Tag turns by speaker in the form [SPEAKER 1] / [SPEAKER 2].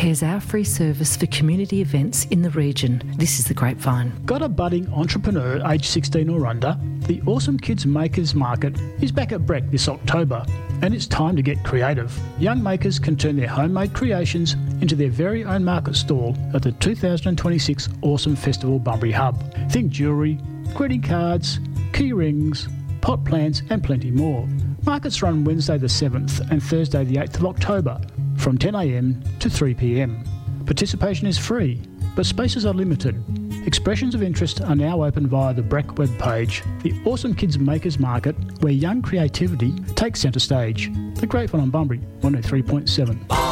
[SPEAKER 1] prepares our free service for community events in the region. This is The Grapevine.
[SPEAKER 2] Got a budding entrepreneur aged 16 or under? The Awesome Kids Makers Market is back at Breck this October, and it's time to get creative. Young makers can turn their homemade creations into their very own market stall at the 2026 Awesome Festival Bunbury Hub. Think jewellery, greeting cards, key rings, pot plants and plenty more. Markets run Wednesday the 7th and Thursday the 8th of October from 10am to 3pm. Participation is free, but spaces are limited. Expressions of interest are now open via the Breck webpage, the Awesome Kids Makers Market, where young creativity takes centre stage. The Grapevine on Bunbury, 103.7.